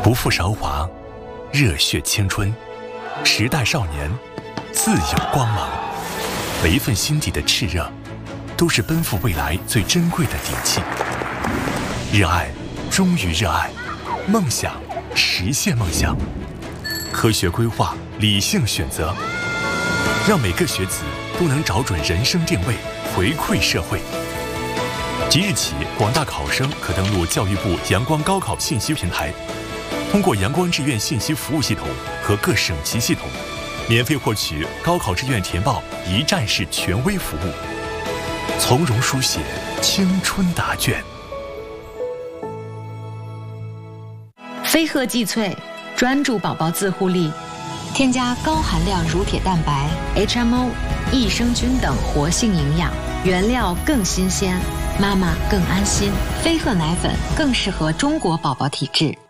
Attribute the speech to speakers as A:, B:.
A: 不负韶华，热血青春，时代少年，自有光芒。每一份心底的炽热，都是奔赴未来最珍贵的底气。热爱，忠于热爱，梦想，实现梦想。科学规划，理性选择，让每个学子都能找准人生定位，回馈社会。即日起，广大考生可登录教育部阳光高考信息平台，通过阳光志愿信息服务系统和各省级系统，免费获取高考志愿填报一站式权威服务，从容书写青春答卷。
B: 飞鹤济萃专注宝宝自护力，添加高含量乳铁蛋白、HMO、益生菌等活性营养，原料更新鲜，妈妈更安心。飞鹤奶粉更适合中国宝宝体质。